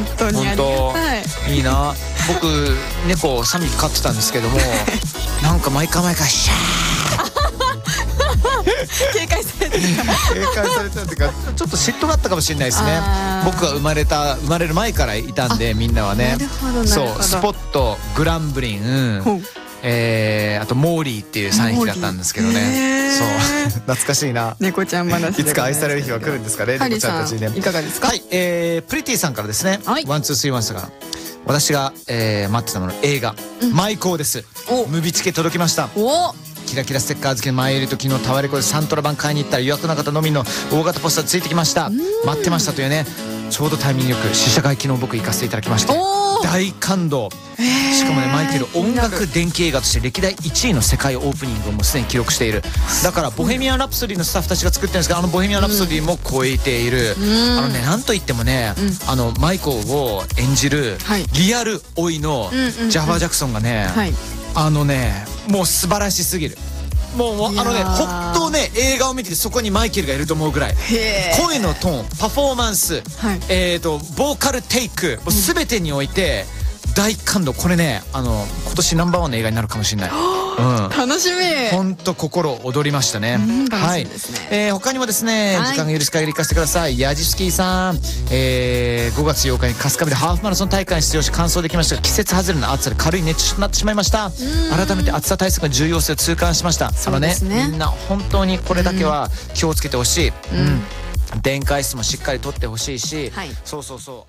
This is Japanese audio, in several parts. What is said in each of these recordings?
当にありがたい。 いいな。僕猫3匹飼ってたんですけどもなんか毎回シャー警戒されてた。 警戒されてたっていうかちょっと嫉妬があったかもしれないですね。僕が生まれる前からいたんでみんなはね。 なるほどなるほど。 そうスポット、グランブリン、あとモーリーっていう3匹だったんですけどね。そう懐かしいな。 猫ちゃん話。 いつか愛される日は来るんですかね。猫ちゃんたちにね。 いかがですか。 はい、プリティさんからですね。ワンツースリーワンさんから。私が、待ってたもの映画マイコーです。ムビチケ届きました。キラキラステッカー付きの前入りと昨日タワレコでサントラ版買いに行ったら予約なかったのみの大型ポスターついてきました。待ってましたというね。ちょうどタイミングよく試写会昨日僕行かせていただきまして大感動。しかもねマイケル音楽電気映画として歴代1位の世界オープニングをもうすでに記録している。だからボヘミアン・ラプソディのスタッフたちが作ってるんですけどボヘミアン・ラプソディも超えている。なんといってもねマイコーを演じるリアル老いのジャファー・ジャクソンがねもう素晴らしすぎる。もう本当ね映画を見ててそこにマイケルがいると思うぐらい声のトーンパフォーマンスボーカルテイク全てにおいて大感動。これね今年ナンバーワンの映画になるかもしれない。 楽しみ。 本当心躍りましたね。はい。他にもですね時間が許す限り行かせてください。ヤジスキーさん5月8日に春日部でハーフマラソン大会に出場し完走できましたが季節外れの暑さで軽い熱中症になってしまいました。改めて暑さ対策の重要性を痛感しました。みんな本当にこれだけは気をつけてほしい。電解質もしっかりとってほしいしそう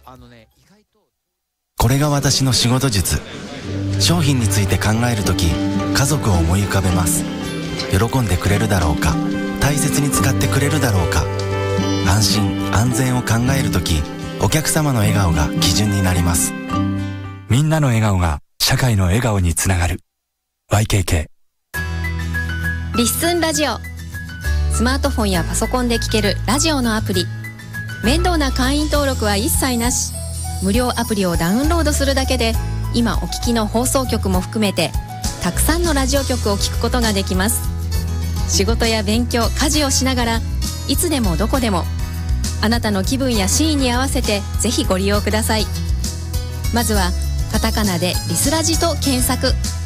これが私の仕事術。商品について考えるとき家族を思い浮かべます。喜んでくれるだろうか、大切に使ってくれるだろうか。安心安全を考えるときお客様の笑顔が基準になります。 みんなの笑顔が社会の笑顔につながる YKK リッスンラジオ。スマートフォンやパソコンで聴けるラジオのアプリ。面倒な会員登録は一切なし。無料アプリをダウンロードするだけで今お聞きの放送局も含めてたくさんのラジオ局を聞くことができます。仕事や勉強、家事をしながらいつでもどこでもあなたの気分やシーンに合わせてぜひご利用ください。まずはカタカナでリスラジと検索。